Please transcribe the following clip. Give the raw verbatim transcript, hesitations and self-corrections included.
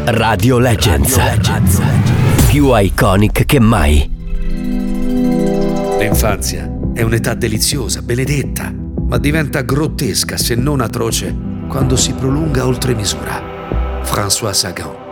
Radio Legends. Radio Legends. Più iconic che mai. L'infanzia è un'età deliziosa, benedetta, ma diventa grottesca se non atroce quando si prolunga oltre misura. François Sagan.